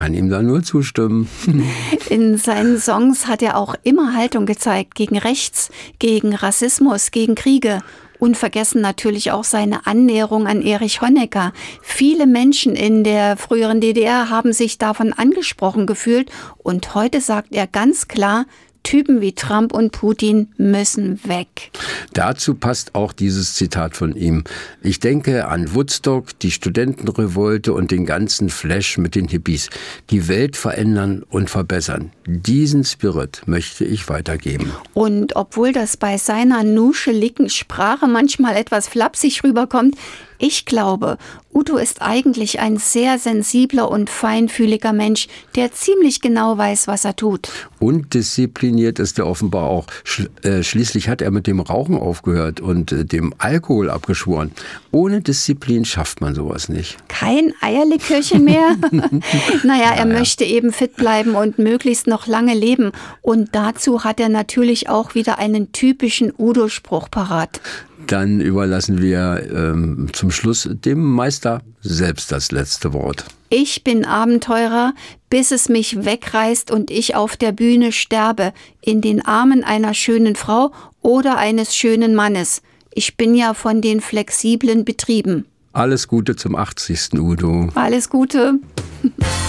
Kann ihm da nur zustimmen. In seinen Songs hat er auch immer Haltung gezeigt gegen Rechts, gegen Rassismus, gegen Kriege. Unvergessen natürlich auch seine Annäherung an Erich Honecker. Viele Menschen in der früheren DDR haben sich davon angesprochen gefühlt. Und heute sagt er ganz klar, Typen wie Trump und Putin müssen weg. Dazu passt auch dieses Zitat von ihm. Ich denke an Woodstock, die Studentenrevolte und den ganzen Flash mit den Hippies. Die Welt verändern und verbessern. Diesen Spirit möchte ich weitergeben. Und obwohl das bei seiner nuscheligen Sprache manchmal etwas flapsig rüberkommt, ich glaube, Udo ist eigentlich ein sehr sensibler und feinfühliger Mensch, der ziemlich genau weiß, was er tut. Und diszipliniert ist er offenbar auch. Schließlich hat er mit dem Rauchen aufgehört und dem Alkohol abgeschworen. Ohne Disziplin schafft man sowas nicht. Kein Eierlikörchen mehr? Naja, er möchte eben fit bleiben und möglichst noch lange leben. Und dazu hat er natürlich auch wieder einen typischen Udo-Spruch parat. Dann überlassen wir zum Schluss dem Meister selbst das letzte Wort. Ich bin Abenteurer, bis es mich wegreißt und ich auf der Bühne sterbe, in den Armen einer schönen Frau oder eines schönen Mannes. Ich bin ja von den flexiblen Betrieben. Alles Gute zum 80. Udo. Alles Gute.